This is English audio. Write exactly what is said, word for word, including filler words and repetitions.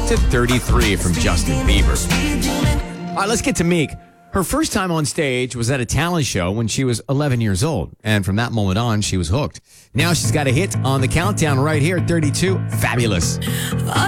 to thirty-three from Justin Bieber. All right, let's get to Meek. Her first time on stage was at a talent show when she was eleven years old. And from that moment on, she was hooked. Now she's got a hit on the countdown right here at thirty-two. Fabulous.